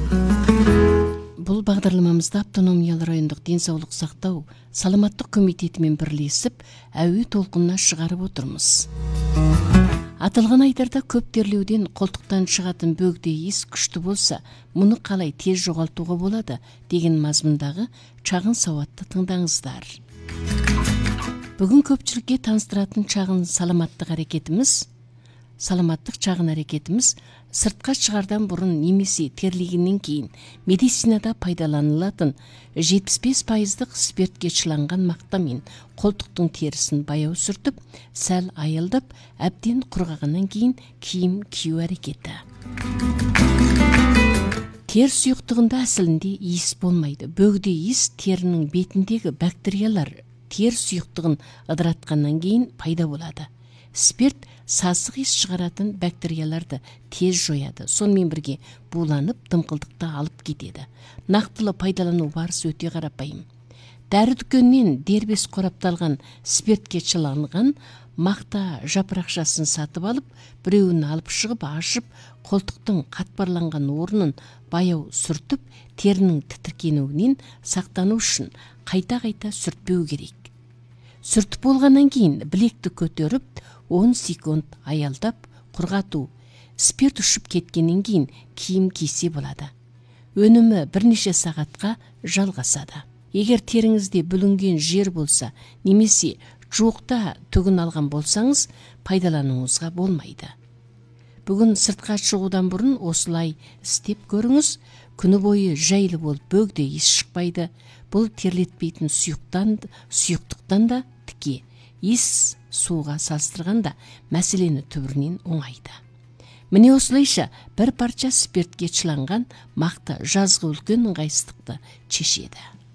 Бұл бағдарламамызда автономиялы райондық денсаулық сақтау саламаттық комитетімен бірлесіп әуе толқынына шығарып отырмыз. Аталған айдарда көп терлеуден қолтықтан шығатын бөгде иіс күшті болса, мұны қалай тез жоғалтуға болады деген мазмұндағы шағын сауатты тыңдаңыздар. Бүгін көпшілікке таныстыратын саламаттық шағын әрекетіміз сыртқа шығардан бұрын немесе терлегеннен кейін медицинада пайдаланылатын 75%-ық спиртке шыланған мақтамен қолтықтың терісін баяу сүртіп, сәл аялдап, әбден құрғағаннан кейін киім кию әрекеті. Тер сұйықтығында әсілінде иіс болмайды. Бөгде иіс терінің бетіндегі бактериялар тер сұйықтығын ыдыратқаннан кейін пайда болады. Спирт сасық иіс шығаратын бактерияларды тез жояды. Сонымен бірге буланып, дымқылдықты алып кетеді. Нақтылы пайдалану барысы өте қарапайым. Дәрі дүкеннен дербес қорапталған спиртке шыланған мақта жапырақшасын сатып алып, біреуін алып шығып, ашып, қолтықтың қатпарланған орнын баяу сүртіп, терінің тітіркенуінен сақтану үшін қайта-қайта сүртпеу керек. Сүртіп болғаннан кейін білекті көтеріп, 10 секунд аялдап құрғату. Спирт ұшып кеткеннен кейін киім кисе болады. Өнімі бірнеше сағатқа жалғасады. Егер теріңізде бүлінген жер болса, немесе жуықта түгін алған болсаңыз, пайдалануыңызға болмайды. Бүгін сыртқа шығудан бұрын осылай істеп көріңіз. Күні бойы жайлы болып бөгде иіс шықпайды. Бұл терлетпейтін сұйықтықтан да тіке. Иіс суға салыстырғанда мәселені түбірінен оңайды. Міне осылайша бір парша спиртке шыланған мақта жазғы үлкен ыңғайсыздықты шешеді.